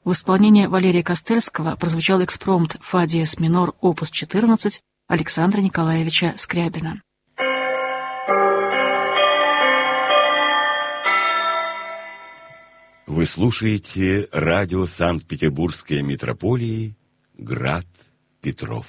В исполнении Валерия Костельского прозвучал экспромт фа диез минор опус 14 Александра Николаевича Скрябина. Вы слушаете радио Санкт-Петербургской митрополии «Град Петров».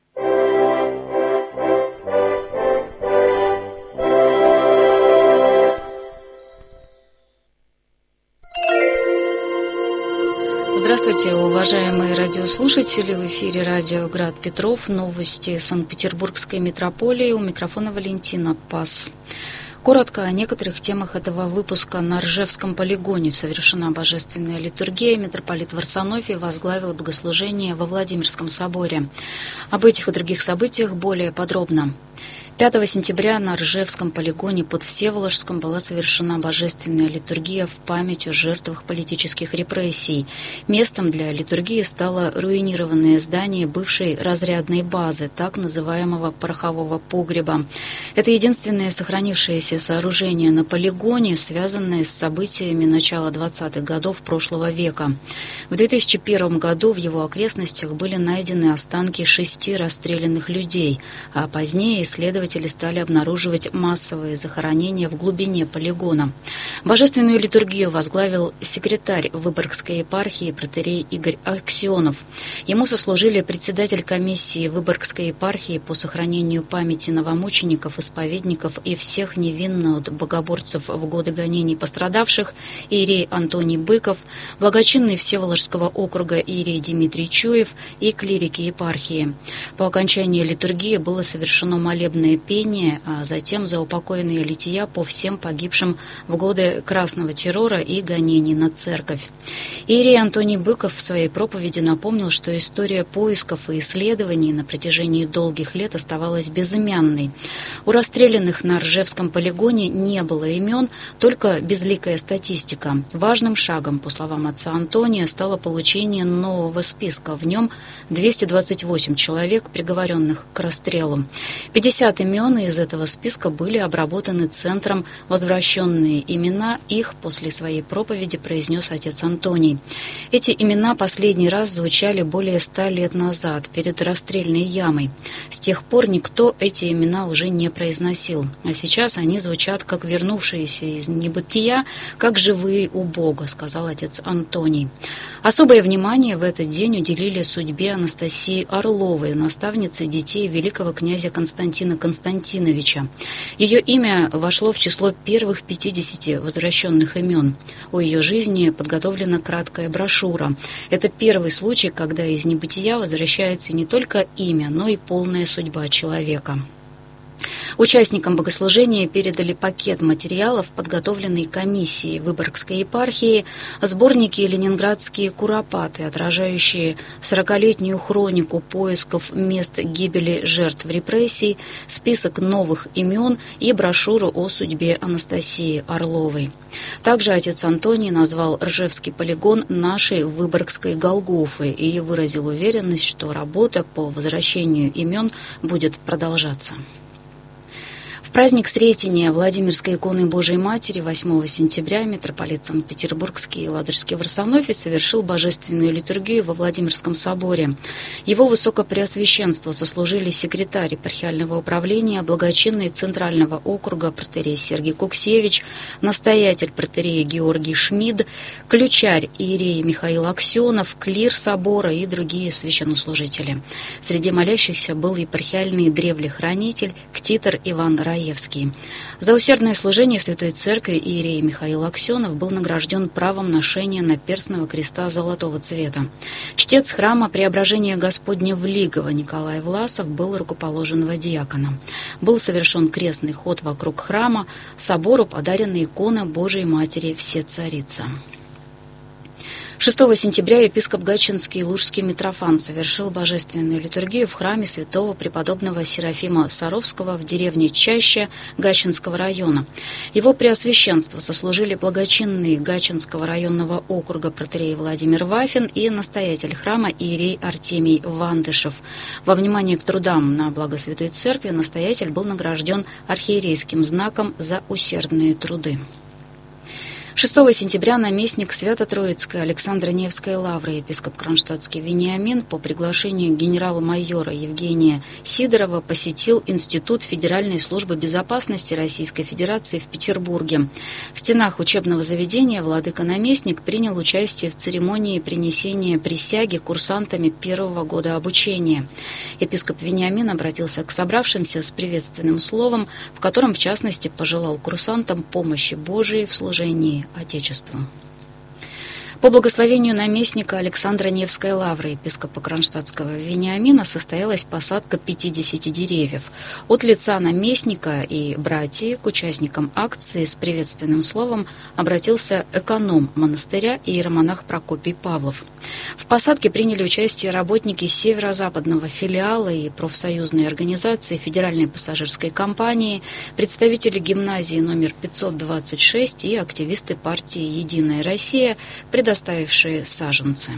Здравствуйте, уважаемые радиослушатели! В эфире радио «Град Петров». Новости Санкт-Петербургской митрополии. У микрофона Валентина Пас. Коротко о некоторых темах этого выпуска. На Ржевском полигоне совершена божественная литургия. Митрополит Варсонофий возглавил богослужение во Владимирском соборе. Об этих и других событиях более подробно. 5 сентября на Ржевском полигоне под Всеволожском была совершена божественная литургия в память о жертвах политических репрессий. Местом для литургии стало руинированное здание бывшей разрядной базы, так называемого порохового погреба. Это единственное сохранившееся сооружение на полигоне, связанное с событиями начала 20-х годов прошлого века. В 2001 году в его окрестностях были найдены останки 6 расстрелянных людей, а позднее исследователи стали обнаруживать массовые захоронения в глубине полигона. Божественную литургию возглавил секретарь Выборгской епархии протоиерей Игорь Аксенов. Ему сослужили председатель комиссии Выборгской епархии по сохранению памяти новомучеников, исповедников и всех невинно от богоборцев в годы гонений пострадавших иерей Антоний Быков, благочинный Всеволожского округа иерей Дмитрий Чуев и клирики епархии. По окончании литургии было совершено молебное пение, а затем заупокойные лития по всем погибшим в годы красного террора и гонений на церковь. Иерей Антоний Быков в своей проповеди напомнил, что история поисков и исследований на протяжении долгих лет оставалась безымянной. У расстрелянных на Ржевском полигоне не было имен, только безликая статистика. Важным шагом, по словам отца Антония, стало получение нового списка. В нем 228 человек, приговоренных к расстрелу. 50 имен из этого списка были обработаны центром. Возвращенные имена их после своей проповеди произнес отец Антоний. Эти имена последний раз звучали более 100 лет назад, перед расстрельной ямой. С тех пор никто эти имена уже не произносил, а сейчас они звучат как вернувшиеся из небытия, как живые у Бога, сказал отец Антоний. Особое внимание в этот день уделили судьбе Анастасии Орловой, наставницы детей великого князя Константина Константиновича. Ее имя вошло в число первых 50 возвращенных имен. О ее жизни подготовлена краткая брошюра. Это первый случай, когда из небытия возвращается не только имя, но и полная судьба человека. Участникам богослужения передали пакет материалов, подготовленный комиссией Выборгской епархии, сборники «Ленинградские куропаты», отражающие 40-летнюю хронику поисков мест гибели жертв репрессий, список новых имен и брошюру о судьбе Анастасии Орловой. Также отец Антоний назвал Ржевский полигон нашей Выборгской Голгофой и выразил уверенность, что работа по возвращению имен будет продолжаться. В праздник Сретения Владимирской иконы Божией Матери 8 сентября митрополит Санкт-Петербургский и Ладожский Варсонофий совершил божественную литургию во Владимирском соборе. Его высокопреосвященство сослужили секретарь епархиального управления, благочинный Центрального округа протоиерей Сергий Куксевич, настоятель протоиерей Георгий Шмид, ключарь иерей Михаил Аксенов, клир собора и другие священнослужители. Среди молящихся был епархиальный древлехранитель ктитор Иван Раевский. За усердное служение в Святой Церкви иерей Михаил Аксенов был награжден правом ношения наперстного креста золотого цвета. Чтец храма Преображения Господня в Лигово Николай Власов был рукоположен во диакона. Был совершен крестный ход вокруг храма, собору подарена икона Божией Матери Всецарица. 6 сентября епископ Гатчинский и Лужский Митрофан совершил божественную литургию в храме святого преподобного Серафима Саровского в деревне Чаща Гатчинского района. Его преосвященство сослужили благочинный Гатчинского районного округа протоиерей Владимир Вафин и настоятель храма иерей Артемий Вандышев. Во внимание к трудам на благо Святой Церкви настоятель был награжден архиерейским знаком за усердные труды. 6 сентября наместник Свято-Троицкой Александро-Невской лавры епископ Кронштадтский Вениамин по приглашению генерала-майора Евгения Сидорова посетил Институт Федеральной службы безопасности Российской Федерации в Петербурге. В стенах учебного заведения владыка-наместник принял участие в церемонии принесения присяги курсантами первого года обучения. Епископ Вениамин обратился к собравшимся с приветственным словом, в котором, в частности, пожелал курсантам помощи Божией в служении Отечеству. По благословению наместника Александро-Невской лавры епископа Кронштадтского Вениамина состоялась посадка 50 деревьев. От лица наместника и братьев к участникам акции с приветственным словом обратился эконом монастыря иеромонах Прокопий Павлов. В посадке приняли участие работники северо-западного филиала и профсоюзной организации Федеральной пассажирской компании, представители гимназии номер 526 и активисты партии «Единая Россия», предоставившие саженцы.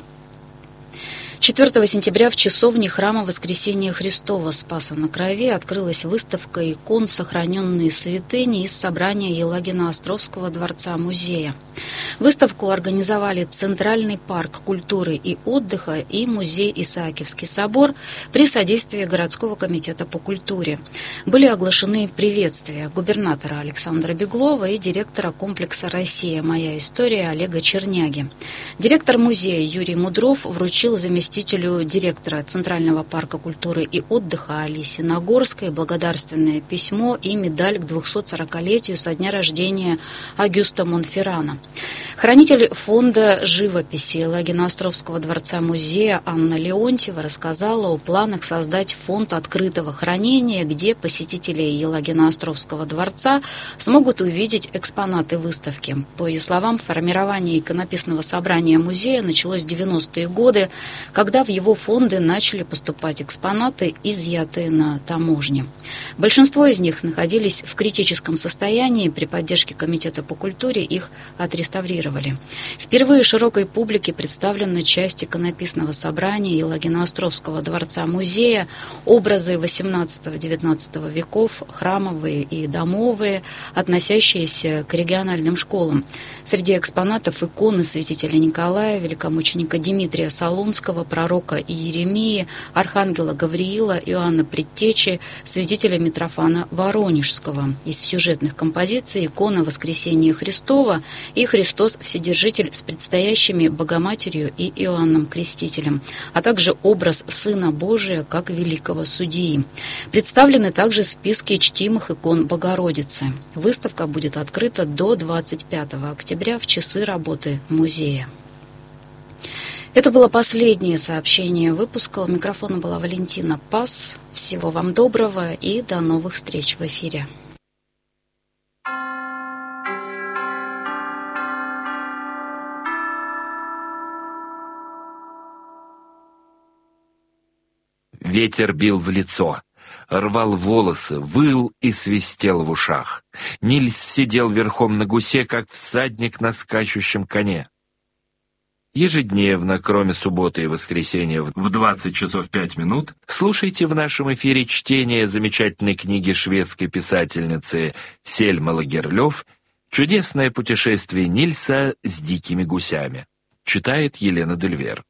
4 сентября в часовне храма Воскресения Христова Спаса на Крови открылась выставка икон «Сохраненные святыни» из собрания Елагино-Островского дворца-музея. Выставку организовали Центральный парк культуры и отдыха и музей Исаакиевский собор при содействии городского комитета по культуре. Были оглашены приветствия губернатора Александра Беглова и директора комплекса «Россия. Моя история» Олега Черняги. Директор музея Юрий Мудров вручил заместителю директора Центрального парка культуры и отдыха Алисе Нагорской благодарственное письмо и медаль к 240-летию со дня рождения Агюста Монферрана. Хранитель фонда живописи Елагино-Островского дворца-музея Анна Леонтьева рассказала о планах создать фонд открытого хранения, где посетители Елагино-Островского дворца смогут увидеть экспонаты выставки. По ее словам, формирование иконописного собрания музея началось в 90-е годы, когда в его фонды начали поступать экспонаты, изъятые на таможне. Большинство из них находились в критическом состоянии, при поддержке Комитета по культуре их отреставрировали. Впервые широкой публике представлены части иконописного собрания Елагино-Островского дворца-музея, образы XVIII-XIX веков, храмовые и домовые, относящиеся к региональным школам. Среди экспонатов иконы святителя Николая, великомученика Дмитрия Солунского, пророка Иеремии, архангела Гавриила, Иоанна Предтечи, святителя Митрофана Воронежского. Из сюжетных композиций икона Воскресения Христова и Христос Вседержитель с предстоящими Богоматерью и Иоанном Крестителем, а также образ Сына Божия как великого судьи. Представлены также списки чтимых икон Богородицы. Выставка будет открыта до 25 октября в часы работы музея. Это было последнее сообщение выпуска. У микрофона была Валентина Пас. Всего вам доброго и до новых встреч в эфире. Ветер бил в лицо, рвал волосы, выл и свистел в ушах. Нильс сидел верхом на гусе, как всадник на скачущем коне. Ежедневно, кроме субботы и воскресенья в 20 часов 5 минут, слушайте в нашем эфире чтение замечательной книги шведской писательницы Сельмы Лагерлёв «Чудесное путешествие Нильса с дикими гусями». Читает Елена Дельвер.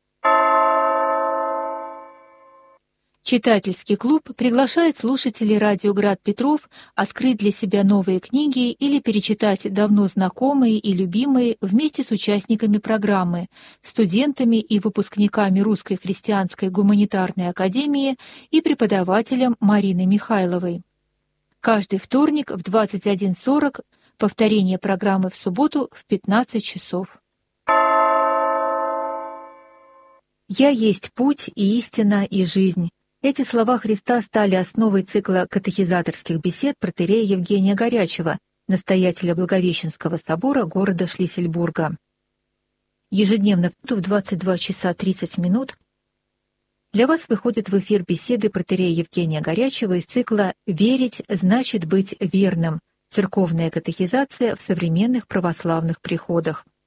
Читательский клуб приглашает слушателей радио «Град Петров» открыть для себя новые книги или перечитать давно знакомые и любимые вместе с участниками программы, студентами и выпускниками Русской христианской гуманитарной академии и преподавателем Мариной Михайловой. Каждый вторник в 21:40, повторение программы в субботу в 15 часов. «Я есть путь и истина и жизнь». Эти слова Христа стали основой цикла катехизаторских бесед протоиерея Евгения Горячева, настоятеля Благовещенского собора города Шлиссельбурга. Ежедневно в 22 часа 30 минут для вас выходят в эфир беседы протоиерея Евгения Горячева из цикла «Верить значит быть верным. Церковная катехизация в современных православных приходах».